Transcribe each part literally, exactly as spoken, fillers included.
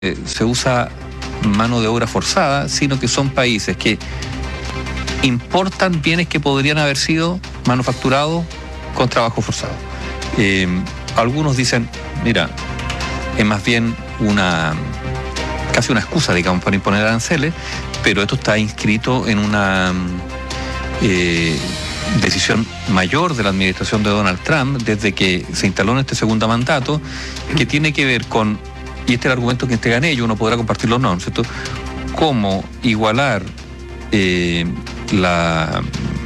eh, se usa mano de obra forzada, sino que son países que importan bienes que podrían haber sido manufacturados con trabajo forzado. Eh, algunos dicen, mira, es más bien una casi una excusa, digamos, para imponer aranceles, pero esto está inscrito en una eh, decisión mayor de la administración de Donald Trump desde que se instaló en este segundo mandato, que tiene que ver con, y este es el argumento que entregan ellos, uno podrá compartirlo o no, ¿no es cierto?, cómo igualar eh, la,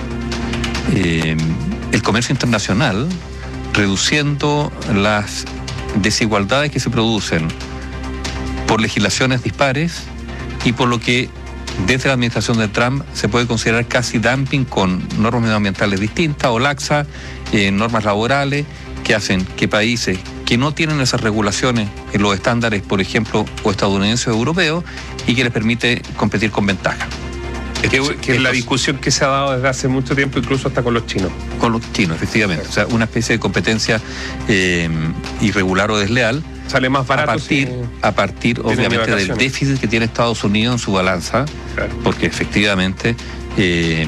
eh, el comercio internacional, reduciendo las desigualdades que se producen por legislaciones dispares y por lo que desde la administración de Trump se puede considerar casi dumping con normas medioambientales distintas o laxas, eh, normas laborales que hacen que países que no tienen esas regulaciones en los estándares, por ejemplo, o estadounidenses o europeos, y que les permite competir con ventaja. Que, que es la discusión que se ha dado desde hace mucho tiempo, incluso hasta con los chinos. Con los chinos, efectivamente. O sea, una especie de competencia eh, irregular o desleal. Sale más barato. A partir, si a partir obviamente, del déficit que tiene Estados Unidos en su balanza, claro. Porque efectivamente eh,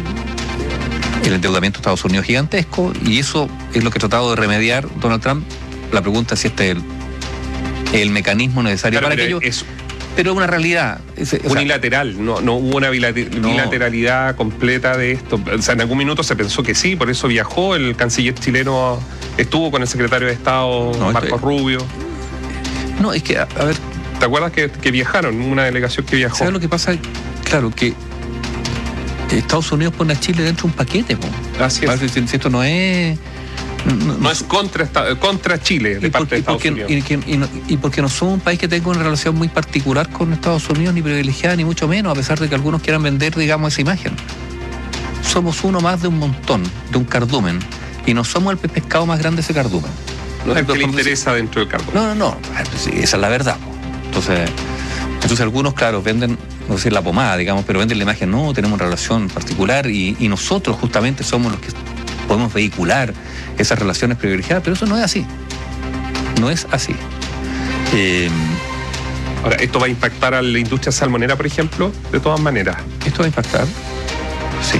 el endeudamiento de Estados Unidos es gigantesco, y eso es lo que ha tratado de remediar Donald Trump. La pregunta es si este es el, el mecanismo necesario claro, para aquello. Es Pero es una realidad. Es, unilateral, sea, no, no hubo una bilateralidad no. completa de esto. O sea, en algún minuto se pensó que sí, por eso viajó el canciller chileno, estuvo con el secretario de Estado, no, Marcos esto, Rubio. No, es que, a, a ver... ¿Te acuerdas que, que viajaron? Una delegación que viajó. ¿Sabes lo que pasa? Claro, que Estados Unidos pone a Chile dentro de un paquete, po. Así es. Si, si esto no es... No, no, no es contra, contra Chile de parte de Estados porque, Unidos. Y, y, y, y porque no somos un país que tenga una relación muy particular con Estados Unidos, ni privilegiada, ni mucho menos, a pesar de que algunos quieran vender, digamos, esa imagen. Somos uno más de un montón, de un cardumen, y no somos el pescado más grande de ese cardumen. No es el que le interesa dentro del cardumen. No, no, no, sí, esa es la verdad. Entonces, entonces algunos, claro, venden, no sé, la pomada, digamos, pero venden la imagen, no, tenemos una relación particular, y, y nosotros justamente somos los que podemos vehicular esas relaciones privilegiadas, pero eso no es así. No es así. Eh, Ahora, ¿esto va a impactar a la industria salmonera, por ejemplo? De todas maneras. ¿Esto va a impactar? Sí.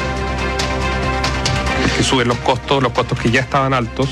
Es que suben los costos, los costos que ya estaban altos.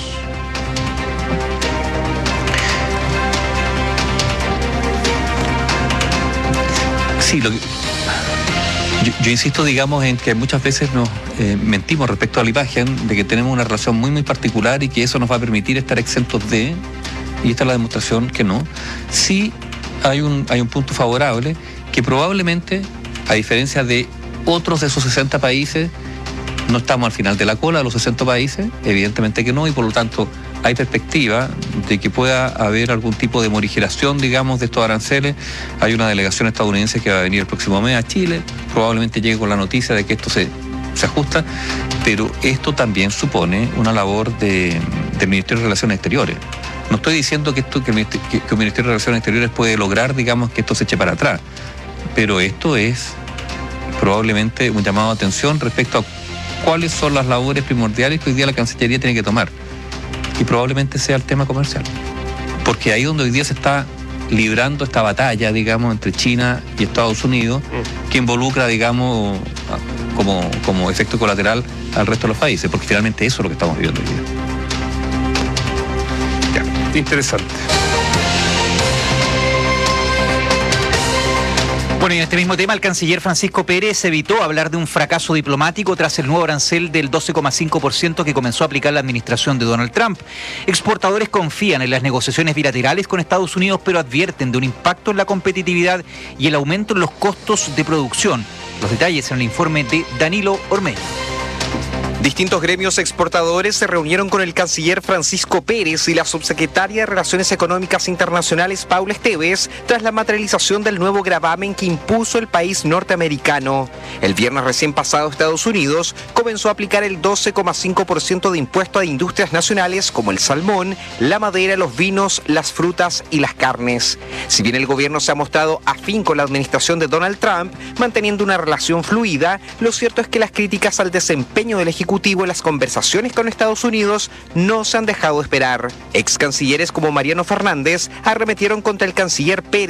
Sí, lo que... Yo, yo insisto, digamos, en que muchas veces nos eh, mentimos respecto a la imagen de que tenemos una relación muy, muy particular y que eso nos va a permitir estar exentos de, y esta es la demostración que no. Sí hay un, hay un punto favorable, que probablemente, a diferencia de otros de esos sesenta países, no estamos al final de la cola de los sesenta países, evidentemente que no, y por lo tanto hay perspectiva de que pueda haber algún tipo de morigeración, digamos, de estos aranceles. Hay una delegación estadounidense que va a venir el próximo mes a Chile, probablemente llegue con la noticia de que esto se, se ajusta, pero esto también supone una labor de, del Ministerio de Relaciones Exteriores. No estoy diciendo que, esto, que, el, que, que el Ministerio de Relaciones Exteriores puede lograr, digamos, que esto se eche para atrás, pero esto es probablemente un llamado de atención respecto a cuáles son las labores primordiales que hoy día la Cancillería tiene que tomar. Y probablemente sea el tema comercial. Porque ahí donde hoy día se está librando esta batalla, digamos, entre China y Estados Unidos, que involucra, digamos, como, como efecto colateral al resto de los países, porque finalmente eso es lo que estamos viviendo hoy día. Ya, interesante. Bueno, y en este mismo tema, el canciller Francisco Pérez evitó hablar de un fracaso diplomático tras el nuevo arancel del doce coma cinco por ciento que comenzó a aplicar la administración de Donald Trump. Exportadores confían en las negociaciones bilaterales con Estados Unidos, pero advierten de un impacto en la competitividad y el aumento en los costos de producción. Los detalles en el informe de Danilo Ormeño. Distintos gremios exportadores se reunieron con el canciller Francisco Pérez y la subsecretaria de Relaciones Económicas Internacionales Paula Esteves tras la materialización del nuevo gravamen que impuso el país norteamericano. El viernes recién pasado, Estados Unidos comenzó a aplicar el doce coma cinco por ciento de impuesto a industrias nacionales como el salmón, la madera, los vinos, las frutas y las carnes. Si bien el gobierno se ha mostrado afín con la administración de Donald Trump, manteniendo una relación fluida, lo cierto es que las críticas al desempeño del ejecutivo Ejecutivo en las conversaciones con Estados Unidos no se han dejado esperar. Ex cancilleres como Mariano Fernández arremetieron contra el canciller Pérez